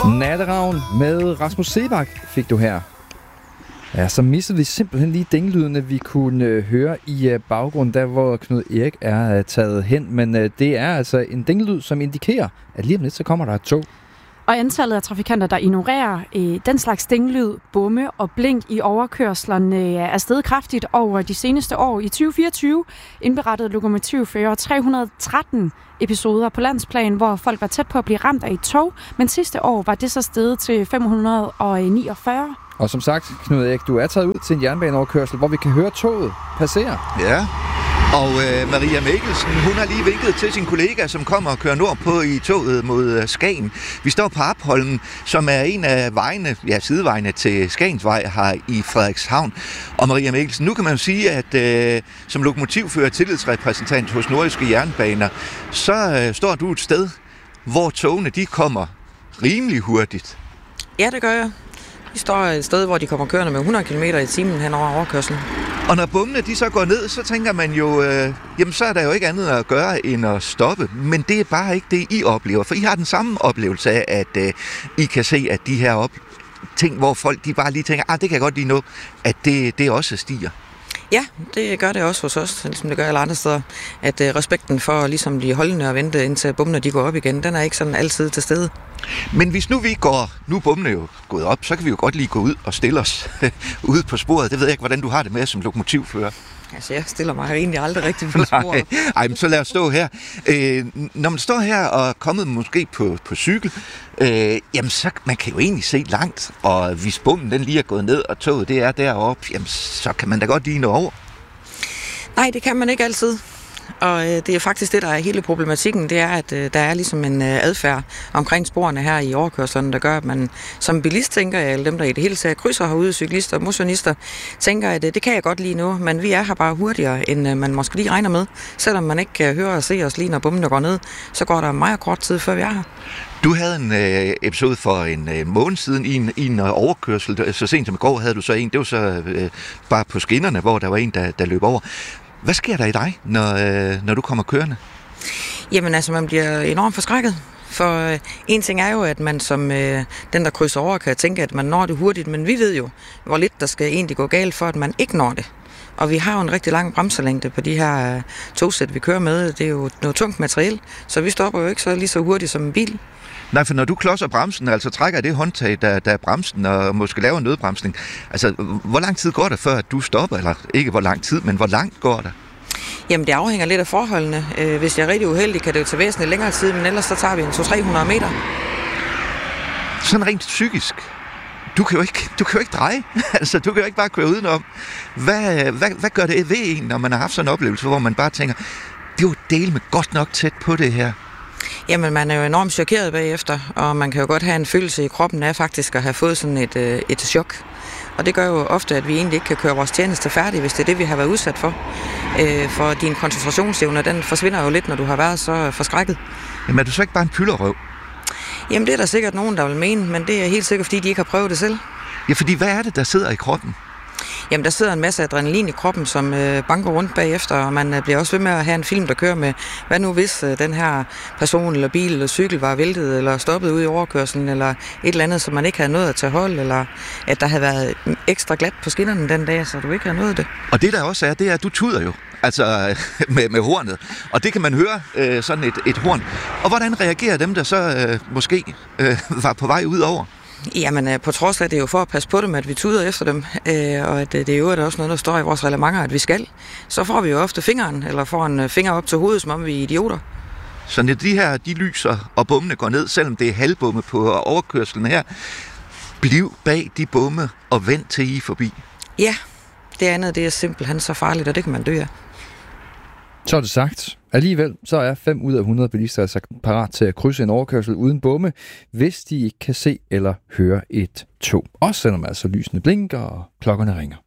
Natteravn med Rasmus Seebach fik du her. Ja, så missede vi simpelthen lige dinglydene, vi kunne høre i baggrunden, der hvor Knud Erik er taget hen. Men det er altså en dinglyd, som indikerer, at lige om lidt, så kommer der et tog. Og antallet af trafikanter, der ignorerer den slags dinglyd, bomme og blink i overkørslerne, er steget kraftigt over de seneste år. I 2024 indberettede lokomotivfører 313 episoder på landsplan, hvor folk var tæt på at blive ramt af et tog, men sidste år var det så steget til 549. Og som sagt, Knud Erik, du er taget ud til en jernbaneoverkørsel, hvor vi kan høre toget passere. Ja, og Maria Mikkelsen, hun har lige vinket til sin kollega, som kommer og kører nordpå i toget mod Skagen. Vi står på Apholmen, som er en af vejene, sidevejene til Skagensvej her i Frederikshavn. Og Maria Mikkelsen, nu kan man jo sige, at som lokomotivfører tillidsrepræsentant hos Nordiske Jernbaner, så står du et sted, hvor togene de kommer rimelig hurtigt. Ja, det gør jeg. Vi står et sted, hvor de kommer kørende med 100 km i timen hen over overkørslen. Og når bommene de så går ned, så tænker man jo, jamen så er der jo ikke andet at gøre end at stoppe. Men det er bare ikke det, I oplever. For I har den samme oplevelse af, at I kan se, at de her ting, hvor folk de bare lige tænker, det kan jeg godt lige nå, at det også stiger. Ja, det gør det også hos os, ligesom det gør alle andre steder. At respekten for ligesom de holdende og vente, indtil bommene de går op igen, den er ikke sådan altid til stede. Men hvis nu nu er bommene jo gået op, så kan vi jo godt lige gå ud og stille os ude på sporet. Det ved jeg ikke, hvordan du har det med som lokomotivfører. Altså, jeg stiller mig egentlig aldrig rigtig på sporet. Nej, men så lad os stå her. Når man står her og er kommet måske på cykel, jamen så man kan jo egentlig se langt, og hvis bommen den lige er gået ned, og toget det er deroppe, jamen så kan man da godt lige nå over. Nej, det kan man ikke altid. Og det er faktisk det, der er hele problematikken, det er, at der er ligesom en adfærd omkring sporene her i overkørslerne, der gør, at man som bilist tænker, eller dem, der i det hele taget krydser herude, cyklister og motionister, tænker, at det kan jeg godt lige nu, men vi er her bare hurtigere, end man måske lige regner med. Selvom man ikke kan høre og se os lige, når bommene går ned, så går der meget kort tid, før vi er her. Du havde en episode for en måned siden i en overkørsel. Så sent som i går havde du så en. Det var så bare på skinnerne, hvor der var en, der løb over. Hvad sker der i dig, når du kommer kørende? Jamen altså, man bliver enormt forskrækket. For en ting er jo, at man som den, der krydser over, kan tænke, at man når det hurtigt. Men vi ved jo, hvor lidt der skal egentlig gå galt for, at man ikke når det. Og vi har jo en rigtig lang bremselængde på de her togsæt, vi kører med. Det er jo noget tungt materiel, så vi stopper jo ikke så lige så hurtigt som en bil. Nej, for når du klodser bremsen, altså trækker det håndtag, der er bremsen, og måske laver en nødbremsning, altså hvor lang tid går der, før at du stopper? Eller ikke hvor lang tid, men hvor langt går der? Jamen, det afhænger lidt af forholdene. Hvis jeg er rigtig uheldig, kan det jo tage væsentligt længere tid, men ellers så tager vi en 200-300 meter. Sådan rent psykisk. Du kan jo ikke dreje. Altså, du kan jo ikke bare køre udenom. Hvad gør det ved en, når man har haft sådan en oplevelse, hvor man bare tænker, det var dele med godt nok tæt på det her? Jamen, man er jo enormt chokeret bagefter, og man kan jo godt have en følelse i kroppen af faktisk at have fået sådan et chok. Og det gør jo ofte, at vi egentlig ikke kan køre vores tjeneste færdig, hvis det er det, vi har været udsat for. For din koncentrationsevne, den forsvinder jo lidt, når du har været så forskrækket. Jamen, er du så ikke bare en pylderøv? Jamen, det er der sikkert nogen, der vil mene, men det er helt sikkert, fordi de ikke har prøvet det selv. Ja, fordi hvad er det, der sidder i kroppen? Jamen, der sidder en masse adrenalin i kroppen, som banker rundt bagefter, og man bliver også ved med at have en film, der kører med, hvad nu hvis den her person eller bil eller cykel var væltet eller stoppet ude i overkørslen, eller et eller andet, som man ikke havde nået at tage hold, eller at der havde været ekstra glat på skinnerne den dag, så du ikke havde nået det. Og det der også er, det er, at du tuder jo, altså med hornet, og det kan man høre, sådan et horn. Og hvordan reagerer dem, der så måske var på vej ud over? Jamen, på trods af det er jo for at passe på dem, at vi tuder efter dem, og at det er jo også noget, der står i vores reglementer, at vi skal. Så får vi jo ofte fingeren, eller får en finger op til hovedet, som om vi er idioter. Så når de her, de lyser, og bommene går ned, selvom det er halvbomme på overkørslen her, bliv bag de bomme og vent til I er forbi. Ja, det andet, det er simpelthen så farligt, og det kan man dø af. Så er det sagt. Alligevel så er 5 ud af 100 bilister altså parat til at krydse en overkørsel uden bomme, hvis de ikke kan se eller høre et tog. Også selvom altså lysene blinker og klokkerne ringer.